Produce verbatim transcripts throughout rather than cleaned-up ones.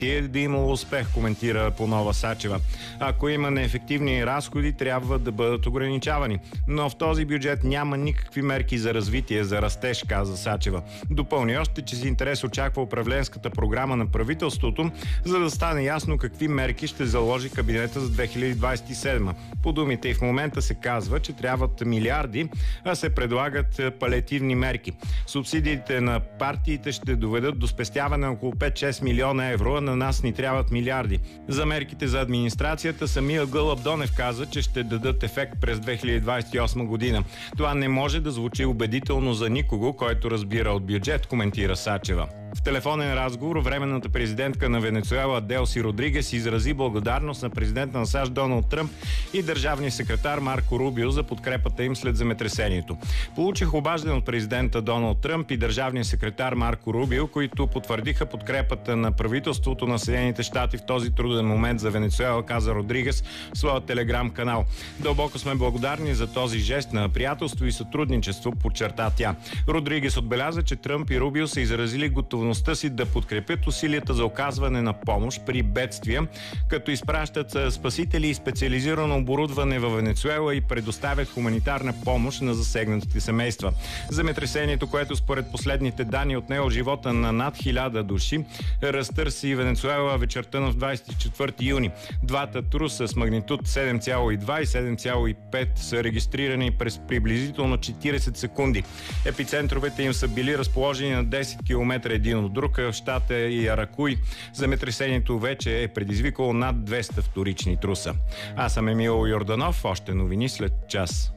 развитие да имало успех, коментира Понова Сачева. Ако има неефективни разходи, трябва да бъдат ограничавани. Но в този бюджет няма никакви мерки за развитие, за растеж, каза Сачева. Допълни още, че с интерес очаква управленската програма на правителството, за да стане ясно какви мерки ще заложи кабинета за две хиляди двадесет и седма. По думите и в момента се казва, че трябват милиарди, а се предлагат палиативни мерки. Субсидиите на партиите ще доведат до спестяване на около пет-шест милиона евро, а на нас ни трябват милиарди. За мерките за администрацията самия Гълъб Донев каза, че ще дадат ефект през две хиляди двадесет и осма година. Това не може да звучи убедително за никого, който разбира от бюджет, коментира Сачева. В телефонен разговор временната президентка на Венецуела Делси Родригес изрази благодарност на президента на САЩ Доналд Тръмп и държавния секретар Марко Рубио за подкрепата им след земетресението. Получих обаждане от президента Доналд Тръмп и държавния секретар Марко Рубио, които потвърдиха подкрепата на правителството на Съединените щати в този труден момент за Венецуела, каза Родригес в своя телеграм канал. Дълбоко сме благодарни за този жест на приятелство и сътрудничество, подчерта тя. Родригес отбеляза, че Тръмп и Рубио са изразили готовността си да подкрепят усилията за оказване на помощ при бедствия, като изпращат спасители и специализирано оборудване във Венецуела и предоставят хуманитарна помощ на засегнатите семейства. Земетресението, което според последните данни отнело живота на над хиляда души, разтърси Венецуела вечерта на двадесет и четвърти юни. Двата труса с магнитуд седем цяло и две и седем цяло и пет са регистрирани през приблизително четиридесет секунди. Епицентровете им са били разположени на десет километра един от друг в щата и Аракуй. Земетресението вече е предизвикало над двеста вторични труса. Аз съм Емил Йорданов. Още новини след час.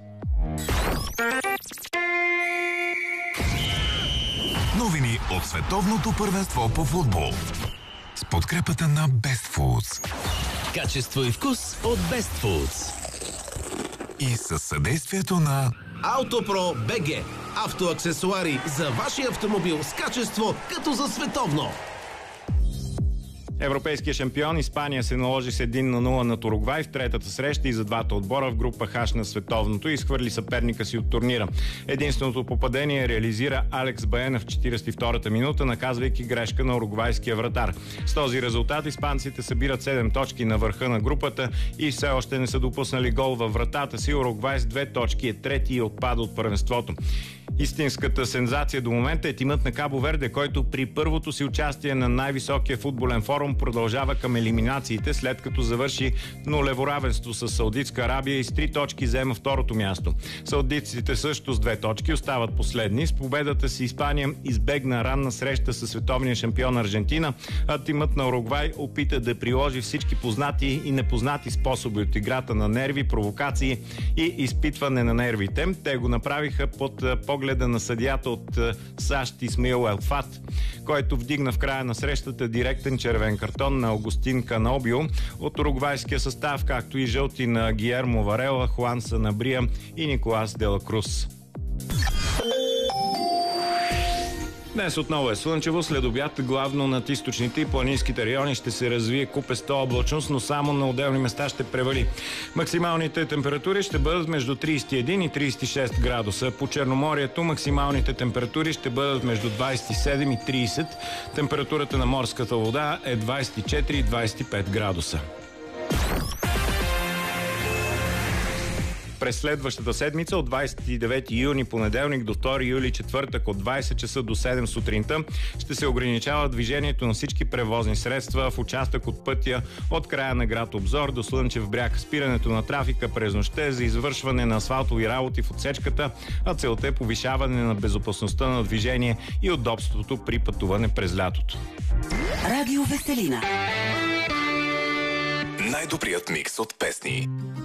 Новини от световното първенство по футбол. С подкрепата на Best Foods. Качество и вкус от Best Foods. И със съдействието на Автопро БГ. Автоаксесуари за вашия автомобил с качество като за световно. Европейския шампион Испания се наложи с един на нула на Уругвай в третата среща и за двата отбора в група H на световното и изхвърли съперника си от турнира. Единственото попадение реализира Алекс Баена в четиридесет и втората минута, наказвайки грешка на уругвайския вратар. С този резултат испанците събират седем точки на върха на групата и все още не са допуснали гол във вратата си. Уругвай с две точки е трети и отпада от първенството. Истинската сензация до момента е тимът на Кабо Верде, който при първото си участие на най-високия футболен форум продължава към елиминациите, след като завърши нулево равенство с Саудитска Арабия и с три точки взема второто място. Саудитците също с две точки остават последни. С победата си Испания избегна ранна среща с световния шампион Аржентина, а тимът на Уругвай опита да приложи всички познати и непознати способи от играта на нерви, провокации и изпитване на нервите. Те го направиха под погледа на съдията от САЩ Исмаил Елфат, който вдигна в края на срещата директен червен картон на Аугустин Канобио от уругвайския състав, както и жълти на Гиермо Варела, Хуан Санабрия и Николас Дела Круз. Днес отново е слънчево, след обяд главно над източните и планинските райони ще се развие купеста облачност, но само на отделни места ще превали. Максималните температури ще бъдат между тридесет и един и тридесет и шест градуса. По Черноморието максималните температури ще бъдат между двадесет и седем и тридесет. Температурата на морската вода е двадесет и четири и двадесет и пет градуса. През следващата седмица от двадесет и девети юни понеделник до втори юли четвъртък от двадесет часа до седем сутринта ще се ограничава движението на всички превозни средства в участък от пътя от края на град Обзор до Слънчев бряг. Спирането на трафика през нощта за извършване на асфалтови работи в отсечката, а целта е повишаване на безопасността на движение и удобството при пътуване през лятото. Радио Веселина. Най-добрият микс от песни.